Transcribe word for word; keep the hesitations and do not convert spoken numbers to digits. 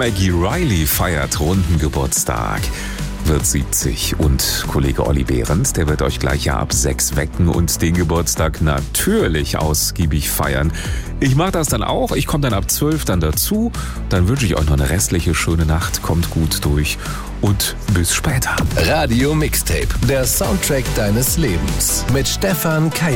Maggie Riley feiert runden Geburtstag, wird siebzig. Und Kollege Olli Behrens, der wird euch gleich ja ab sechs wecken und den Geburtstag natürlich ausgiebig feiern. Ich mache das dann auch. Ich komme dann ab zwölf dann dazu. Dann wünsche ich euch noch eine restliche schöne Nacht. Kommt gut durch und bis später. Radio Mixtape, der Soundtrack deines Lebens mit Stefan Kai.